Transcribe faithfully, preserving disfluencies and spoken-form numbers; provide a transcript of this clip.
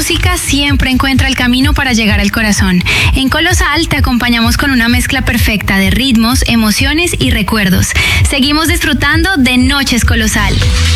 música siempre encuentra el camino para llegar al corazón. En Colosal te acompañamos con una mezcla perfecta de ritmos, emociones y recuerdos. Seguimos disfrutando de Noches Colosal.